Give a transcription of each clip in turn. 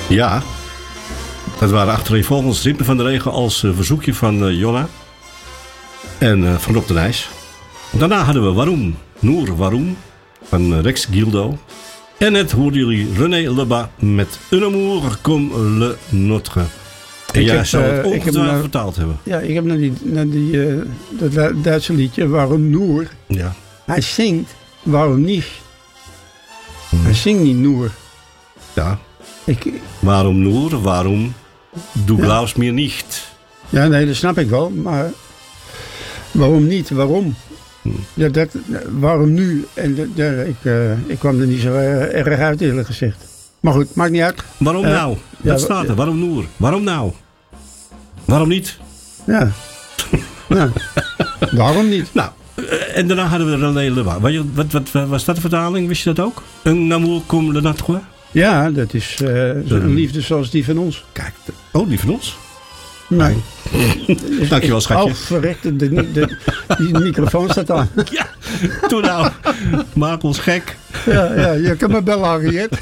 Ja, dat waren achtereenvolgens Rimpen van de Regen als verzoekje van Jonna en van Rob de Nijs. Daarna hadden we Waarom, Noor Waarom van Rex Gildo. En net hoorden jullie René Lebas met Un amour comme le nôtre. En jij zou het ongetwijfeld vertaald hebben. Ja, ik heb dat Duitse liedje, Waarom Noor. Ja. Hij zingt, waarom niet? Hij zingt niet Noor. Ja. Waarom Noor? Waarom du glaubst mir nicht? Ja, nee, dat snap ik wel. Maar waarom niet? Waarom? Ja, waarom nu? En ik kwam er niet zo erg uit, eerlijk gezegd. Maar goed, maakt niet uit. Waarom nou? Dat staat er. Waarom Noor? Waarom nou? Waarom niet? Ja. Ja. Waarom niet? Nou, en daarna hadden we René Lebas. Wat was dat de vertaling? Wist je dat ook? Un amour comme le nôtre? Ja, dat is een liefde zoals die van ons. Kijk, die van ons? Nee. Dankjewel, schatje. Oh, verrekte, die microfoon staat aan. Ja, toen nou. Maak ons gek. Ja, je kan me bellen, Harriet.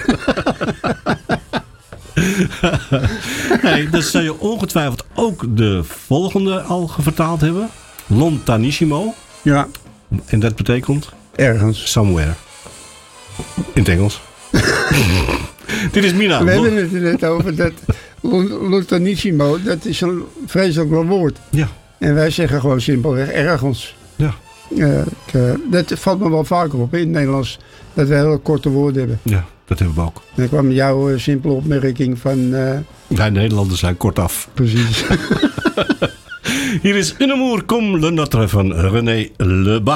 Hey, dan zou je ongetwijfeld ook de volgende al vertaald hebben. Lontanissimo. Ja. En dat betekent? Ergens. Somewhere. In het Engels. Dit is Mina. We hebben het er net over dat Lontanissimo, dat is een vreselijk wel woord. Ja. En wij zeggen gewoon simpelweg ergens. Ja. Dat valt me wel vaker op in het Nederlands, dat we hele korte woorden hebben. Ja, dat hebben we ook. En dan kwam jouw simpele opmerking van... Wij Nederlanders zijn kortaf. Precies. Hier is Un amour comme le nôtre van René Lebas.